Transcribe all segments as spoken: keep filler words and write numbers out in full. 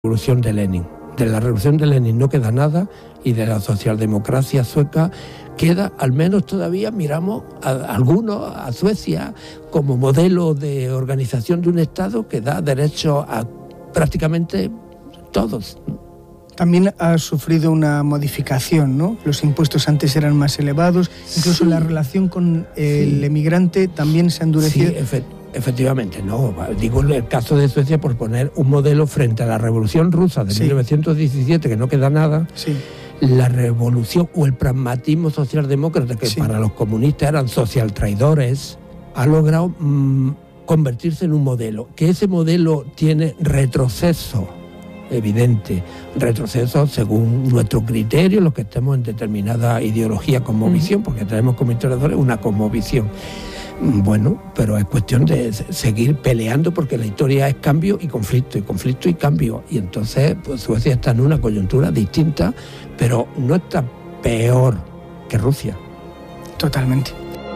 revolución de Lenin. De la revolución de Lenin no queda nada y de la socialdemocracia sueca queda, al menos todavía miramos a, a algunos, a Suecia, como modelo de organización de un Estado que da derecho a prácticamente todos. También ha sufrido una modificación, ¿no? Los impuestos antes eran más elevados, incluso sí. La relación con el sí. emigrante también se ha endurecido. Sí, efe- efectivamente, no. Digo el caso de Suecia por poner un modelo frente a la Revolución Rusa de sí. mil novecientos diecisiete, que no queda nada. Sí. La revolución o el pragmatismo socialdemócrata, que sí. para los comunistas eran social traidores, ha logrado mmm, convertirse en un modelo. Que ese modelo tiene retroceso evidente, retroceso según nuestro criterio, los que estemos en determinada ideología como uh-huh. visión, porque tenemos como historiadores una cosmovisión. Bueno, pero es cuestión de seguir peleando porque la historia es cambio y conflicto, y conflicto y cambio. Y entonces pues, Suecia está en una coyuntura distinta, pero no está peor que Rusia. Totalmente.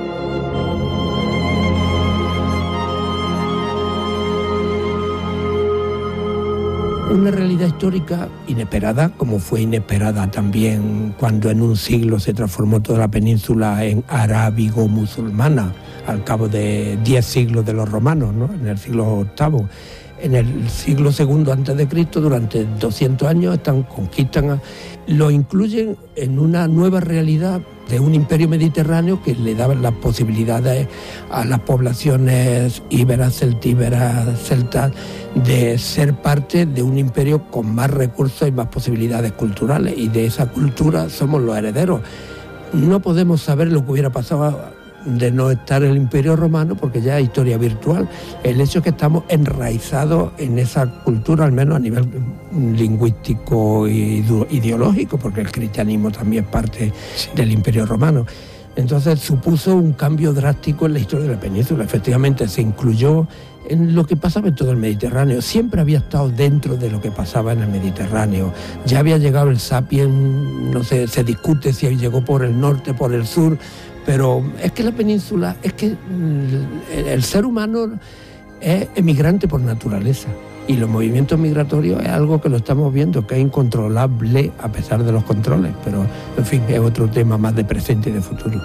Una realidad histórica inesperada, como fue inesperada también cuando en un siglo se transformó toda la península en arábigo-musulmana, al cabo de diez siglos de los romanos, ¿no? En el siglo octavo. En el siglo segundo antes de Cristo, durante doscientos años, están, conquistan, lo incluyen en una nueva realidad de un imperio mediterráneo que le daba las posibilidades a las poblaciones íberas, celtíberas, celtas, de ser parte de un imperio con más recursos y más posibilidades culturales, y de esa cultura somos los herederos. No podemos saber lo que hubiera pasado de no estar el Imperio Romano, porque ya es historia virtual. El hecho es que estamos enraizados en esa cultura, al menos a nivel lingüístico e ideológico, porque el cristianismo también es parte sí. del Imperio Romano. Entonces supuso un cambio drástico en la historia de la península. Efectivamente se incluyó en lo que pasaba en todo el Mediterráneo. Siempre había estado dentro de lo que pasaba en el Mediterráneo. Ya había llegado el Sapiens, no sé, se discute si llegó por el norte, por el sur, pero es que la península, es que el, el ser humano es emigrante por naturaleza. Y los movimientos migratorios es algo que lo estamos viendo, que es incontrolable a pesar de los controles. Pero, en fin, es otro tema más de presente y de futuro.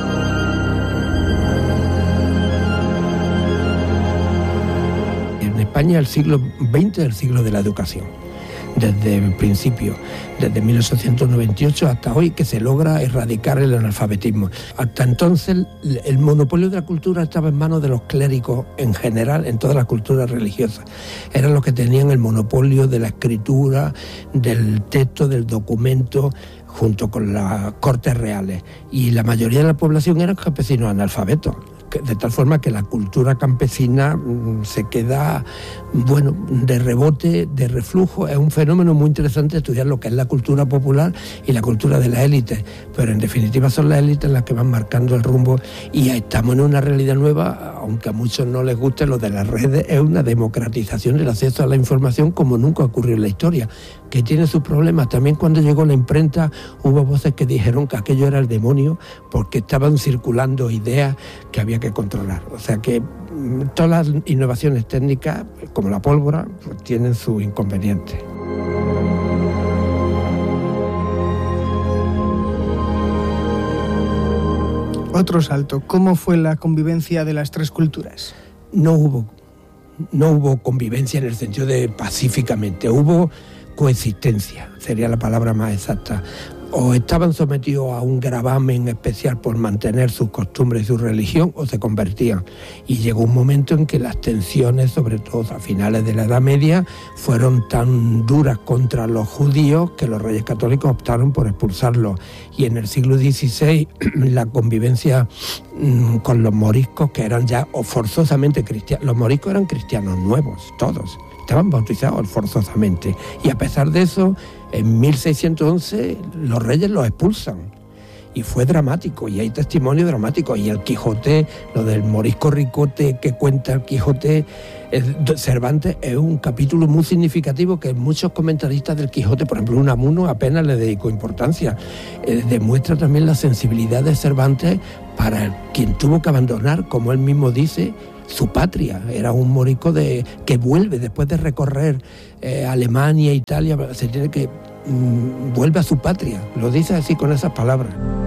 En España el siglo veinte es el siglo de la educación. Desde el principio, desde mil ochocientos noventa y ocho hasta hoy, que se logra erradicar el analfabetismo. Hasta entonces el monopolio de la cultura estaba en manos de los clérigos en general, en todas las culturas religiosas. Eran los que tenían el monopolio de la escritura, del texto, del documento, junto con las cortes reales. Y la mayoría de la población eran campesinos analfabetos, de tal forma que la cultura campesina se queda, bueno, de rebote, de reflujo. Es un fenómeno muy interesante estudiar lo que es la cultura popular y la cultura de las élites, pero en definitiva son las élites las que van marcando el rumbo, y estamos en una realidad nueva, aunque a muchos no les guste. Lo de las redes es una democratización del acceso a la información como nunca ocurrió en la historia, que tiene sus problemas. También cuando llegó la imprenta hubo voces que dijeron que aquello era el demonio, porque estaban circulando ideas que había que controlar. O sea que todas las innovaciones técnicas, como la pólvora, pues tienen sus inconvenientes. Otro salto. ¿Cómo fue la convivencia de las tres culturas? No hubo, no hubo convivencia en el sentido de pacíficamente. Hubo coexistencia, sería la palabra más exacta. O estaban sometidos a un gravamen especial por mantener sus costumbres y su religión, o se convertían. Y llegó un momento en que las tensiones, sobre todo a finales de la Edad Media, fueron tan duras contra los judíos que los reyes católicos optaron por expulsarlos. Y en el siglo dieciséis la convivencia mmm, con los moriscos, que eran ya forzosamente cristianos. Los moriscos eran cristianos nuevos, todos. Estaban bautizados forzosamente. Y a pesar de eso, en mil seiscientos once los reyes los expulsan. Y fue dramático, y hay testimonios dramáticos. Y el Quijote, lo del morisco ricote que cuenta el Quijote, Cervantes, es un capítulo muy significativo que muchos comentaristas del Quijote, por ejemplo Unamuno, apenas le dedicó importancia. Eh, demuestra también la sensibilidad de Cervantes para quien tuvo que abandonar, como él mismo dice, su patria. Era un morico de, que vuelve después de recorrer eh, Alemania, Italia, se tiene que mm, vuelve a su patria. Lo dice así con esas palabras.